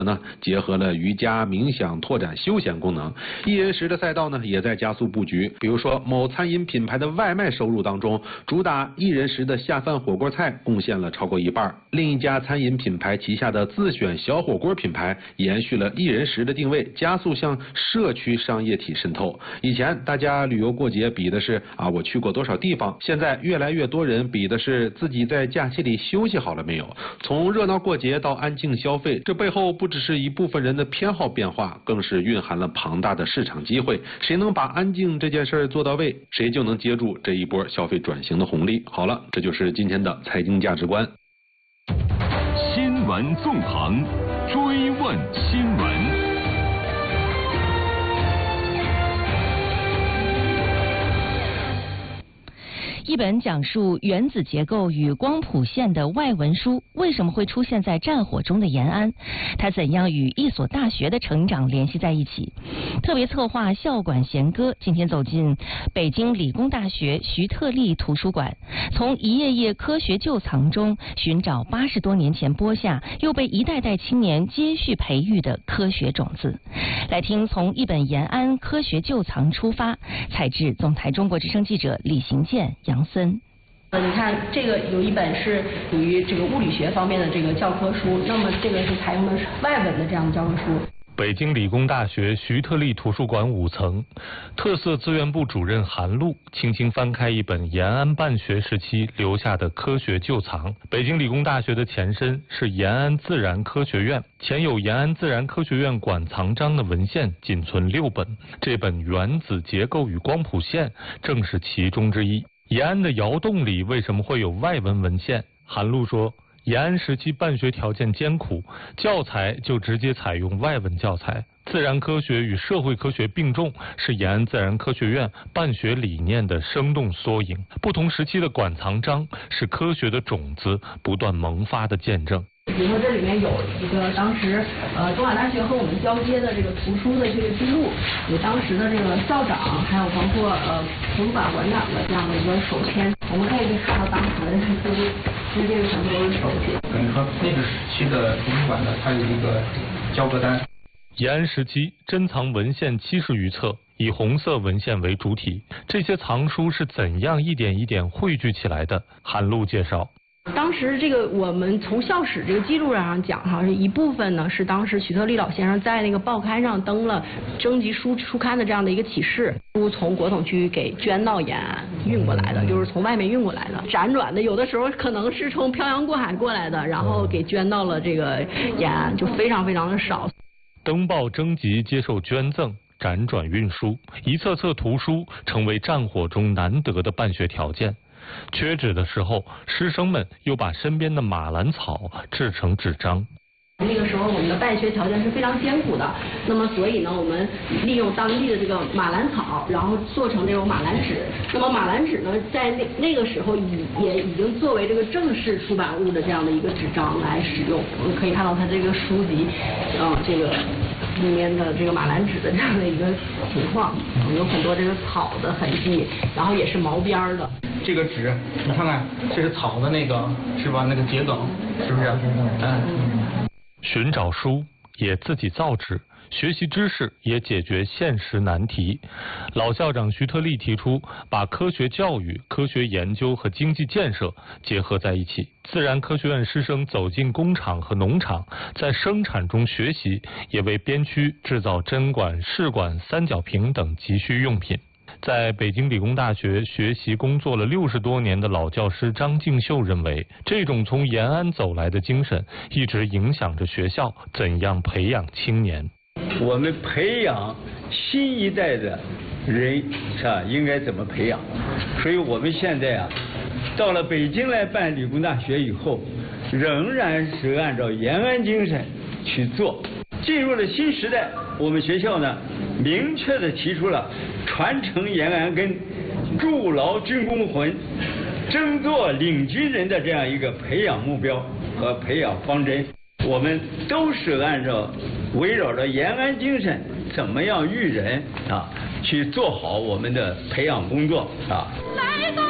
结合了瑜伽、冥想，拓展休闲功能。一人食的赛道呢，也在加速布局。比如说，某餐饮品牌的外卖收入当中，主打一人食的下饭火锅菜贡献了超过一半。另一家餐饮品牌旗下的自选小火锅品牌，延续了一人食的定位，加速向社区商业体渗透。以前大家旅游过节比的是我去过多少地方，现在越来越多人比的是自己在假期里休息好了没有。从热闹过节到安静消费，这背后不只是一部分人的偏好变化，更是蕴含了庞大的市场机会。谁能把安静这件事儿做到位，谁就能接住这一波消费转型的红利。好了，这就是今天的财经价值观。 新闻纵横，追问新闻。 一本讲述原子结构与光谱线的外文书为什么会出现在战火中的延安？它怎样与一所大学的成长联系在一起？特别策划校馆弦歌今天走进北京理工大学徐特立图书馆，从一页页科学旧藏中寻找80多年前播下又被一代代青年接续培育的科学种子。来听从一本延安科学旧藏出发，采自总台中国之声记者李行健、杨森。 你看，这个有一本是属于这个物理学方面的这个教科书，那么这个是采用的是外文的这样的教科书。 北京理工大学徐特立图书馆5层，特色资源部主任韩露轻轻翻开一本延安办学时期留下的科学旧藏。北京理工大学的前身是延安自然科学院，前有延安自然科学院馆藏章的文献仅存6本，这本《原子结构与光谱线》正是其中之一。延安的窑洞里为什么会有外文文献？韩露说，延安时期办学条件艰苦，教材就直接采用外文教材。自然科学与社会科学并重，是延安自然科学院办学理念的生动缩影。不同时期的馆藏章是科学的种子不断萌发的见证。 比如说这里面有一个当时东海大学和我们交接的这个图书的这个记录，有当时的这个校长，还有包括图书馆馆长的这样的一个手签，我们可以看到当时的这个其实这个全部都是手写。 等于说那个时期的图书馆呢，它有一个交割单。 延安时期珍藏文献70余册，以红色文献为主体，这些藏书是怎样一点一点汇聚起来的？韩露介绍。 当时这个我们从校史这个记录上讲哈，是一部分呢是当时徐特立老先生在那个报刊上登了征集书刊的这样的一个启事，书从国统区给捐到延安运过来的，就是从外面运过来的，辗转的有的时候可能是从漂洋过海过来的，然后给捐到了这个延安，就非常非常的少。 登报征集接受捐赠，辗转运输，一册册图书成为战火中难得的办学条件。缺纸的时候，师生们又把身边的马兰草制成纸张。 那个时候我们的办学条件是非常艰苦的，那么所以呢，我们利用当地的这个马兰草，然后做成这种马兰纸。那么马兰纸呢，在那个时候也已经作为这个正式出版物的这样的一个纸张来使用。我们可以看到它这个书籍，这个里面的这个马兰纸的这样的一个情况，有很多这个草的痕迹，然后也是毛边的。 这个纸，你看看，这是草的那个是吧？那个桔梗，是不是？ 寻找书也自己造纸，学习知识也解决现实难题。老校长徐特立提出，把科学教育、科学研究和经济建设结合在一起。自然科学院师生走进工厂和农场，在生产中学习，也为边区制造针管、试管、三角瓶等急需用品。在北京理工大学学习工作了60多年的老教师张敬秀认为，这种从延安走来的精神一直影响着学校怎样培养青年。 我们培养新一代的人是吧？应该怎么培养？所以我们现在到了北京来办理工大学以后，仍然是按照延安精神去做。进入了新时代，我们学校呢，明确地提出了传承延安根、筑牢军功魂、争做领军人的这样一个培养目标和培养方针。我们都是按照围绕着延安精神，怎么样育人去做好我们的培养工作。来到